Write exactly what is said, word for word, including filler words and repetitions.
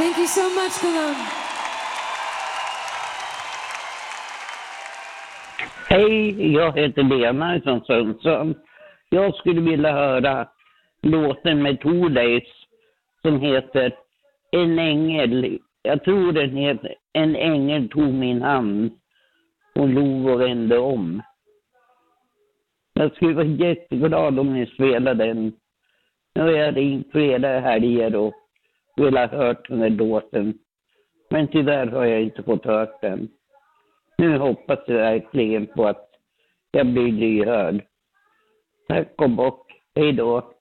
Thank you so much, Gulam. Hej, jag heter Lena från Sundsvall. Jag skulle vilja höra låten med Torleif som heter En ängel. Jag tror den heter En ängel tog min hand och log och vände om. Jag skulle vara jätteglad om ni spelade den. Nu har jag ringt flera helger och velat hört den här låten. Men tyvärr har jag inte fått hört den. Nu hoppas jag verkligen på att jag blir lyhörd. Tack och bock. Hej då.